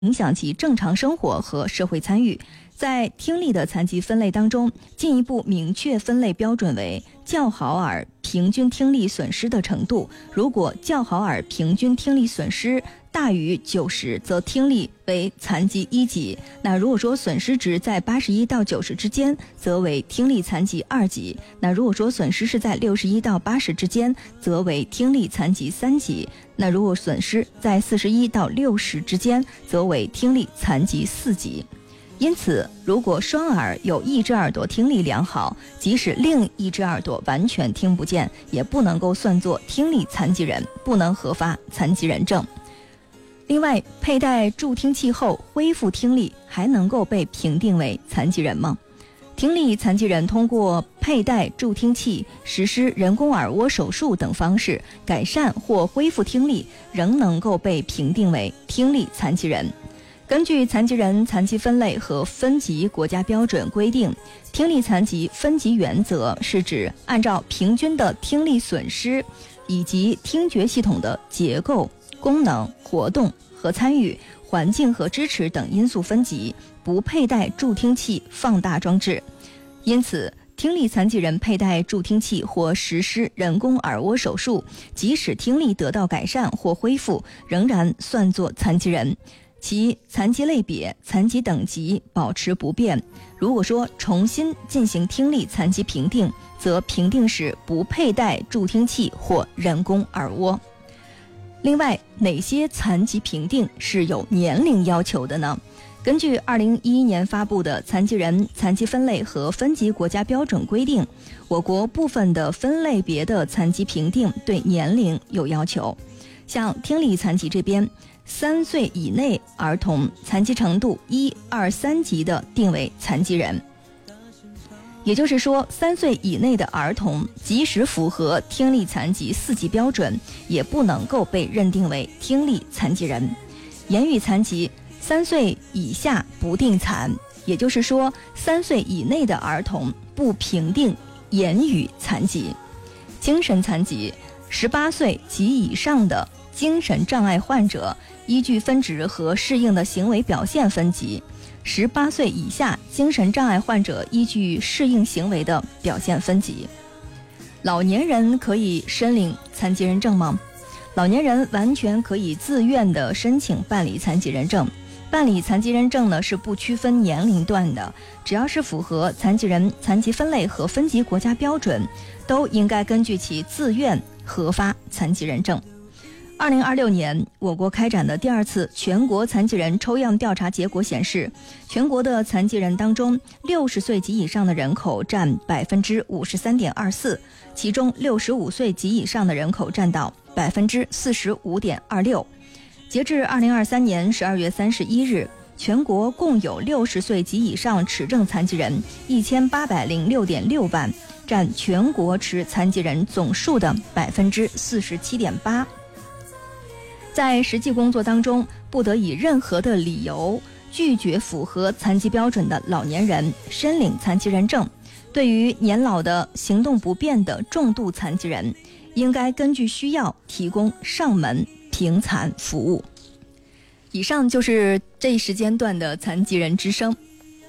影响其正常生活和社会参与。在听力的残疾分类当中，进一步明确分类标准为较好耳平均听力损失的程度。如果较好耳平均听力损失大于90，则听力为残疾1级。那如果说损失值在81到90之间，则为听力残疾2级。那如果说损失是在61到80之间，则为听力残疾3级。那如果损失在41到60之间，则为听力残疾4级。因此，如果双耳有一只耳朵听力良好，即使另一只耳朵完全听不见，也不能够算作听力残疾人，不能核发残疾人证。另外，佩戴助听器后恢复听力，还能够被评定为残疾人吗？听力残疾人通过佩戴助听器、实施人工耳蜗手术等方式改善或恢复听力，仍能够被评定为听力残疾人。根据残疾人残疾分类和分级国家标准规定，听力残疾分级原则是指按照平均的听力损失以及听觉系统的结构、功能、活动和参与、环境和支持等因素分级，不佩戴助听器放大装置。因此，听力残疾人佩戴助听器或实施人工耳蜗手术，即使听力得到改善或恢复，仍然算作残疾人。其残疾类别、残疾等级保持不变。如果说重新进行听力残疾评定，则评定是不佩戴助听器或人工耳蜗。另外，哪些残疾评定是有年龄要求的呢？根据2011年发布的《残疾人残疾分类和分级国家标准》规定，我国部分的分类别的残疾评定对年龄有要求。像听力残疾这边，3岁以内儿童残疾程度1、2、3级的定为残疾人。也就是说，3岁以内的儿童即使符合听力残疾4级标准，也不能够被认定为听力残疾人。言语残疾，3岁以下不定残，也就是说3岁以内的儿童不评定言语残疾。精神残疾，18岁及以上的精神障碍患者依据分值和适应的行为表现分级，18岁以下精神障碍患者依据适应行为的表现分级。老年人可以申领残疾人证吗？老年人完全可以自愿的申请办理残疾人证。办理残疾人证呢是不区分年龄段的，只要是符合残疾人残疾分类和分级国家标准，都应该根据其自愿核发残疾人证。2026年，我国开展的第2次全国残疾人抽样调查结果显示，全国的残疾人当中，60岁及以上的人口占53.24%，其中65岁及以上的人口占到45.26%。截至2023年12月31日，全国共有60岁及以上持证残疾人1806.6万，占全国持残疾人总数的47.8%。在实际工作当中，不得以任何的理由拒绝符合残疾标准的老年人申领残疾人证。对于年老的行动不便的重度残疾人，应该根据需要提供上门评残服务。以上就是这一时间段的残疾人之声。